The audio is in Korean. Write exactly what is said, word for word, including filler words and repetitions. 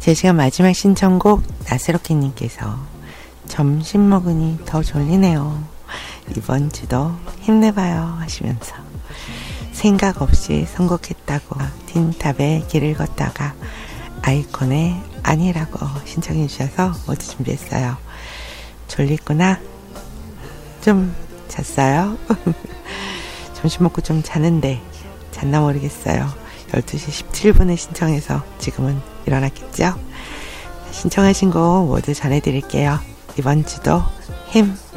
제 시간 마지막 신청곡 나스로키님께서 점심 먹으니 더 졸리네요. 이번 주도 힘내봐요 하시면서 생각 없이 선곡했다고 틴탑의 길을 걷다가 아이콘의 아니라고 신청해 주셔서 모두 준비했어요. 졸리구나. 좀 잤어요? 점심 먹고 좀 자는데 잤나 모르겠어요. 열두 시 십칠 분에 신청해서 지금은 일어났겠죠? 신청하신 곡 모두 전해드릴게요. 이번 주도 힘